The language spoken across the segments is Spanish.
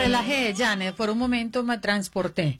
relajé, Janet, por un momento me transporté.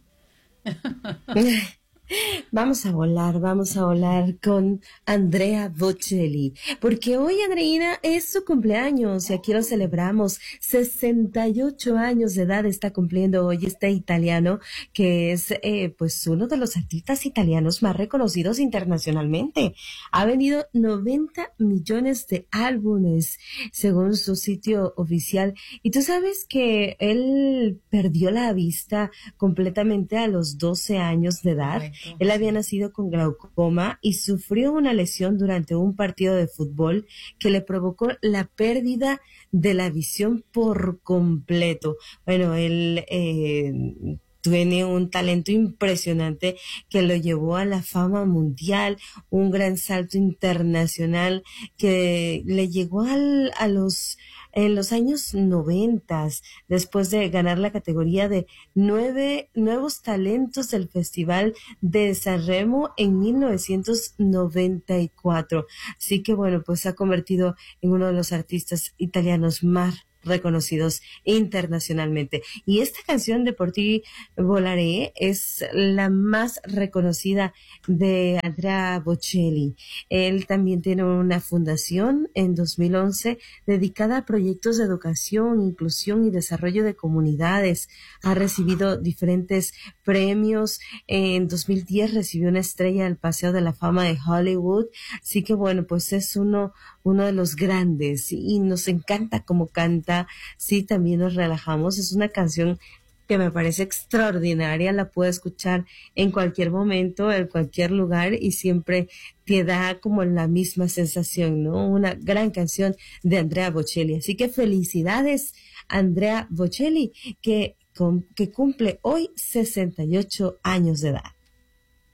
Vamos a volar con Andrea Bocelli, porque hoy, Andreina, es su cumpleaños y aquí lo celebramos. 68 años de edad está cumpliendo hoy este italiano, que es pues uno de los artistas italianos más reconocidos internacionalmente. Ha vendido 90 millones de álbumes, según su sitio oficial. Y tú sabes que él perdió la vista completamente a los 12 años de edad. Correcto, Él había sí. nacido con glaucoma y sufrió una lesión durante un partido de fútbol que le provocó la pérdida de la visión por completo. Bueno, él tiene un talento impresionante que lo llevó a la fama mundial, un gran salto internacional que le llegó en los años 90, después de ganar la categoría de 9 nuevos talentos del Festival de Sanremo en 1994. Así que bueno, pues se ha convertido en uno de los artistas italianos más reconocidos internacionalmente. Y esta canción de Por ti volaré es la más reconocida de Andrea Bocelli. Él también tiene una fundación en 2011 dedicada a proyectos de educación, inclusión y desarrollo de comunidades. Ha recibido diferentes premios. En 2010 recibió una estrella del Paseo de la Fama de Hollywood. Así que bueno, pues es uno de los grandes y nos encanta cómo canta. Sí, también nos relajamos. Es una canción que me parece extraordinaria. La puedo escuchar en cualquier momento, en cualquier lugar y siempre te da como la misma sensación, ¿no? Una gran canción de Andrea Bocelli. Así que felicidades, Andrea Bocelli, que cumple hoy 68 años de edad.